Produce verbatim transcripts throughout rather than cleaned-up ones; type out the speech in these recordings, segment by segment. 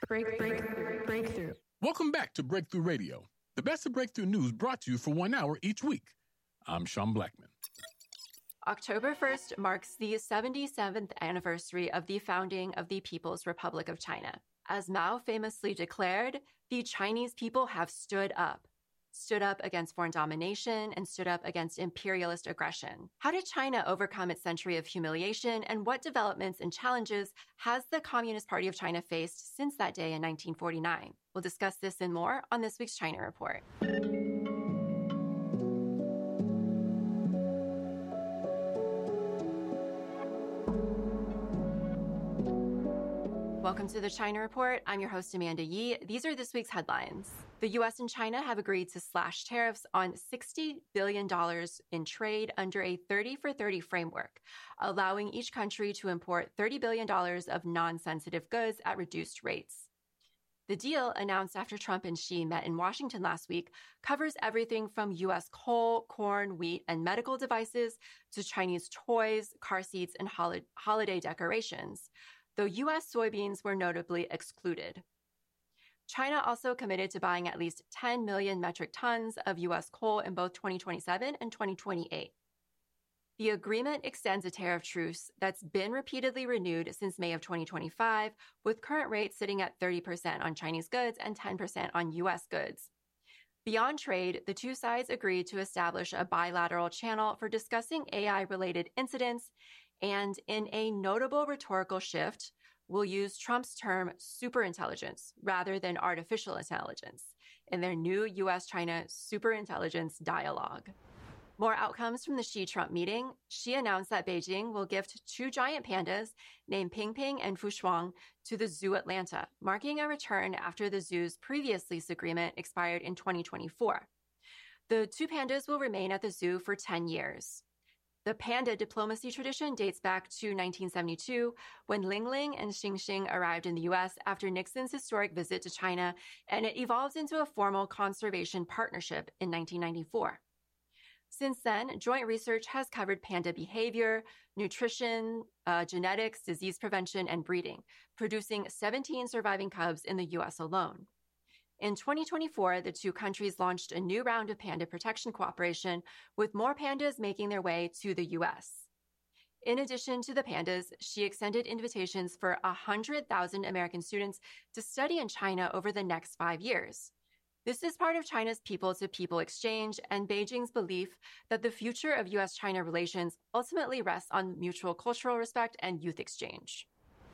Break, break, breakthrough. Welcome back to Breakthrough Radio, the best of breakthrough news brought to you for one hour each week. I'm Sean Blackman. October first marks the seventy-seventh anniversary of the founding of the People's Republic of China. As Mao famously declared, the Chinese people have stood up. Stood up against foreign domination and stood up against imperialist aggression. How did China overcome its century of humiliation, and what developments and challenges has the Communist Party of China faced since that day in nineteen forty-nine? We'll discuss this and more on this week's China Report. Welcome to the China Report. I'm your host, Amanda Yee. These are this week's headlines. The U S and China have agreed to slash tariffs on sixty billion dollars in trade under a thirty for thirty framework, allowing each country to import thirty billion dollars of non-sensitive goods at reduced rates. The deal, announced after Trump and Xi met in Washington last week, covers everything from U S coal, corn, wheat, and medical devices to Chinese toys, car seats, and hol- holiday decorations, though U S soybeans were notably excluded. China also committed to buying at least ten million metric tons of U S coal in both twenty twenty-seven and twenty twenty-eight. The agreement extends a tariff truce that's been repeatedly renewed since May of twenty twenty-five, with current rates sitting at thirty percent on Chinese goods and ten percent on U S goods. Beyond trade, the two sides agreed to establish a bilateral channel for discussing A I-related incidents, and in a notable rhetorical shift, will use Trump's term superintelligence rather than artificial intelligence in their new U S-China superintelligence dialogue. More outcomes from the Xi-Trump meeting. Xi announced that Beijing will gift two giant pandas named Pingping and Fushuang to the Zoo Atlanta, marking a return after the zoo's previous lease agreement expired in twenty twenty-four. The two pandas will remain at the zoo for ten years. The panda diplomacy tradition dates back to nineteen seventy-two, when Ling Ling and Xing Xing arrived in the U S after Nixon's historic visit to China, and it evolved into a formal conservation partnership in nineteen ninety-four. Since then, joint research has covered panda behavior, nutrition, uh, genetics, disease prevention, and breeding, producing seventeen surviving cubs in the U S alone. In twenty twenty-four, the two countries launched a new round of panda protection cooperation, with more pandas making their way to the U S. In addition to the pandas, Xi extended invitations for one hundred thousand American students to study in China over the next five years. This is part of China's people-to-people exchange and Beijing's belief that the future of U S-China relations ultimately rests on mutual cultural respect and youth exchange.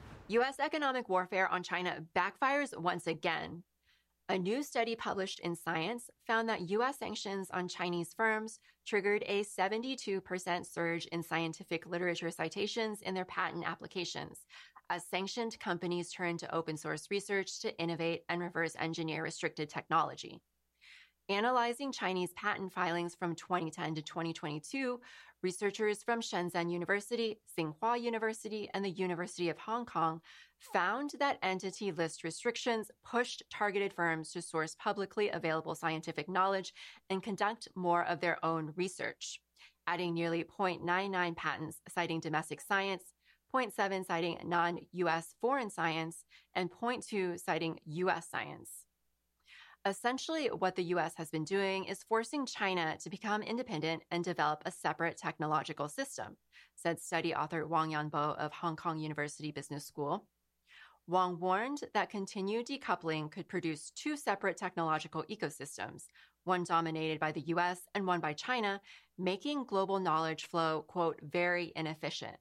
U S economic warfare on China backfires once again. A new study published in Science found that U S sanctions on Chinese firms triggered a seventy-two percent surge in scientific literature citations in their patent applications, as sanctioned companies turn to open source research to innovate and reverse engineer restricted technology. Analyzing Chinese patent filings from twenty ten to twenty twenty-two, researchers from Shenzhen University, Tsinghua University, and the University of Hong Kong found that entity list restrictions pushed targeted firms to source publicly available scientific knowledge and conduct more of their own research, adding nearly zero point nine nine patents citing domestic science, zero point seven citing non-U S foreign science, and zero point two citing U S science. Essentially, what the U S has been doing is forcing China to become independent and develop a separate technological system, said study author Wang Yanbo of Hong Kong University Business School. Wang warned that continued decoupling could produce two separate technological ecosystems, one dominated by the U S and one by China, making global knowledge flow, quote, very inefficient.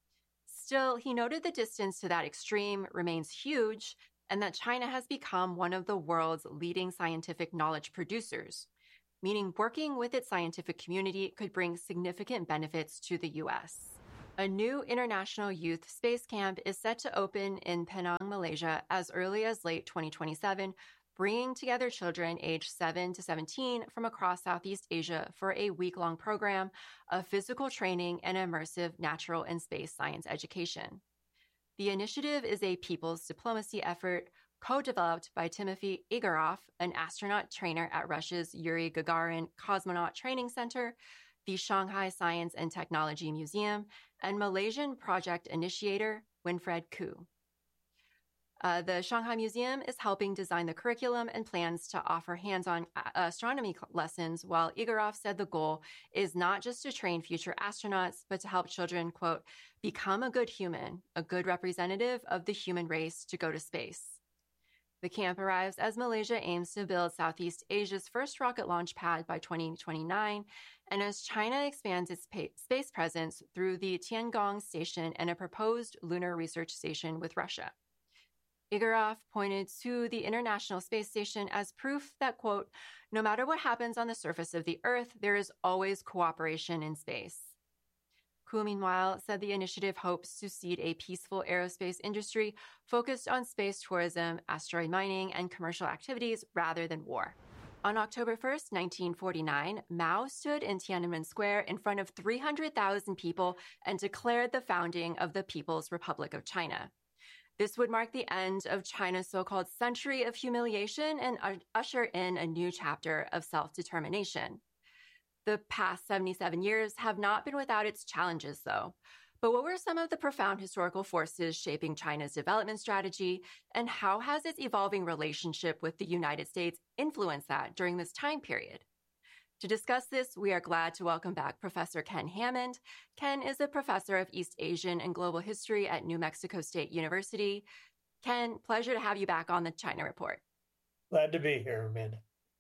Still, he noted the distance to that extreme remains huge, and that China has become one of the world's leading scientific knowledge producers, meaning working with its scientific community could bring significant benefits to the U S. A new international youth space camp is set to open in Penang, Malaysia, as early as late twenty twenty-seven, bringing together children aged seven to seventeen from across Southeast Asia for a week-long program of physical training and immersive natural and space science education. The initiative is a people's diplomacy effort co-developed by Timothy Igorov, an astronaut trainer at Russia's Yuri Gagarin Cosmonaut Training Center, the Shanghai Science and Technology Museum, and Malaysian project initiator Winfred Khoo. Uh, the Shanghai Museum is helping design the curriculum and plans to offer hands-on astronomy lessons, while Igorov said the goal is not just to train future astronauts, but to help children, quote, become a good human, a good representative of the human race to go to space. The camp arrives as Malaysia aims to build Southeast Asia's first rocket launch pad by twenty twenty-nine, and as China expands its pa- space presence through the Tiangong station and a proposed lunar research station with Russia. Igorov pointed to the International Space Station as proof that, quote, no matter what happens on the surface of the Earth, there is always cooperation in space. Ku, meanwhile, said the initiative hopes to seed a peaceful aerospace industry focused on space tourism, asteroid mining, and commercial activities rather than war. On October first, nineteen forty-nine, Mao stood in Tiananmen Square in front of three hundred thousand people and declared the founding of the People's Republic of China. This would mark the end of China's so-called century of humiliation and usher in a new chapter of self-determination. The past seventy-seven years have not been without its challenges, though. But what were some of the profound historical forces shaping China's development strategy, and how has its evolving relationship with the United States influenced that during this time period? To discuss this, we are glad to welcome back Professor Ken Hammond. Ken is a professor of East Asian and Global History at New Mexico State University. Ken, pleasure to have you back on the China Report. Glad to be here, Amanda.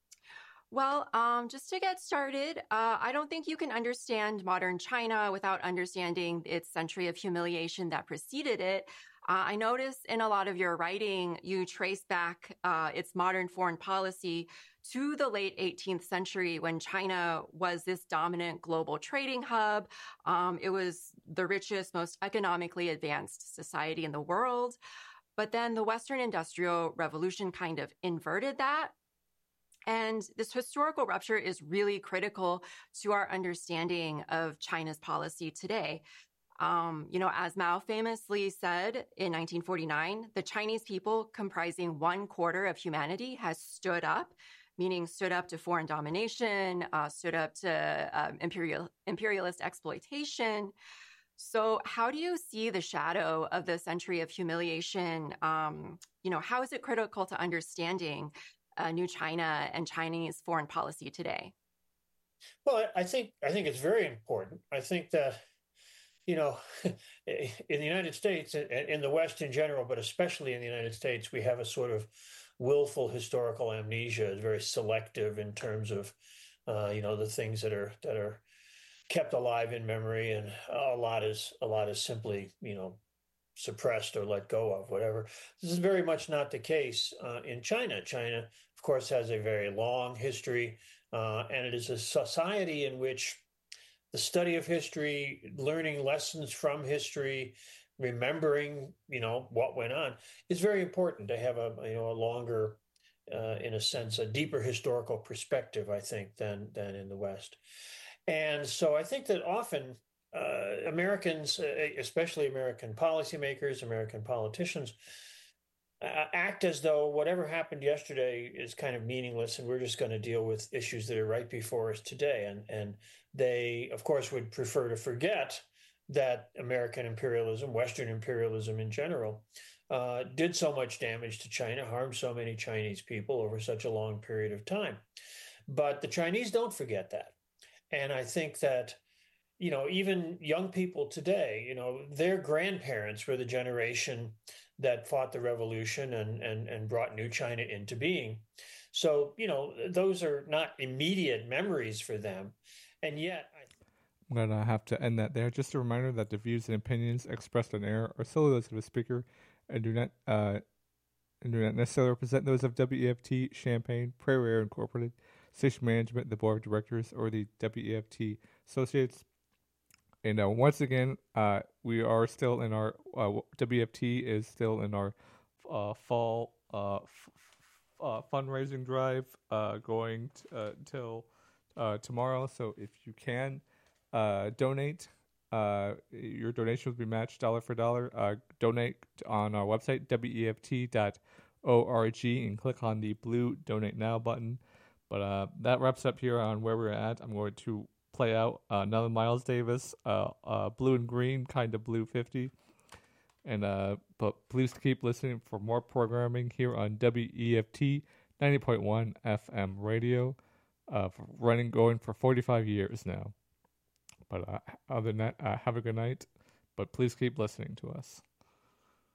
Well, um, just to get started, uh, I don't think you can understand modern China without understanding its century of humiliation that preceded it. Uh, I noticed in a lot of your writing, you trace back uh, its modern foreign policy to the late eighteenth century when China was this dominant global trading hub. Um, it was the richest, most economically advanced society in the world. But then the Western Industrial Revolution kind of inverted that. And this historical rupture is really critical to our understanding of China's policy today. Um, you know, as Mao famously said in nineteen forty-nine, the Chinese people, comprising one quarter of humanity, has stood up, meaning stood up to foreign domination, uh, stood up to um, imperial, imperialist exploitation. So how do you see the shadow of the century of humiliation? Um, you know, how is it critical to understanding uh, new China and Chinese foreign policy today? Well, I think I think it's very important. I think that, you know, in the United States, in the West in general, but especially in the United States, we have a sort of willful historical amnesia. It's very selective in terms of, uh, you know, the things that are that are kept alive in memory, and a lot is a lot is simply, you know, suppressed or let go of, whatever. This is very much not the case uh, in China. China, of course, has a very long history, uh, and it is a society in which the study of history, learning lessons from history, remembering, you know, what went on is very important to have a, you know, a longer, uh, in a sense, a deeper historical perspective, I think, than than in the West. And so I think that often uh, Americans, especially American policymakers, American politicians, uh, act as though whatever happened yesterday is kind of meaningless, and we're just going to deal with issues that are right before us today. And and they, of course, would prefer to forget that American imperialism, Western imperialism in general, uh, did so much damage to China, harmed so many Chinese people over such a long period of time. But the Chinese don't forget that. And I think that, you know, even young people today, you know, their grandparents were the generation that fought the revolution and, and, and brought new China into being. So, you know, those are not immediate memories for them. And yet, I I'm going to have to end that there. Just a reminder that the views and opinions expressed on air are solely those of the speaker and do not uh, and do not necessarily represent those of W E F T, Champaign, Prairie Air Incorporated, station management, the board of directors, or the W E F T associates. And uh, once again, uh, we are still in our, uh, W E F T is still in our uh, fall uh, f- f- uh, fundraising drive uh, going t- uh, till uh, tomorrow. So if you can uh, donate, uh, your donation will be matched dollar for dollar. Uh, donate on our website, W E F T dot org, and click on the blue Donate Now button. But uh, that wraps up here on where we're at. I'm going to play out uh, another Miles Davis, uh, uh, Blue and Green, kind of Blue fifty. And uh, but please keep listening for more programming here on W E F T ninety point one F M radio, uh, for running going for forty-five years now. But uh, other than that, uh, have a good night. But please keep listening to us.